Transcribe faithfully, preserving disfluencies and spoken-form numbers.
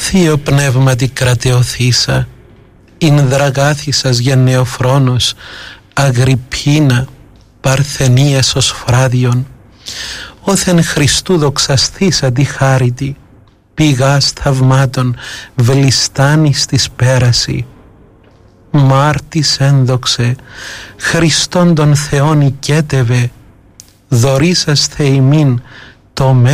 Θείο πνεύματι κρατεωθήσα, ειν δραγάθησας γενναιοφρόνος, Αγριππίνα, Παρθενίας ως φράδιον, όθεν Χριστού δοξαστήσα τη χάριτη, πηγάς θαυμάτων βλιστάνης της πέραση. Μάρτης ένδοξε, Χριστόν τον Θεόν οικέτευε, δωρήσαστε ημίν το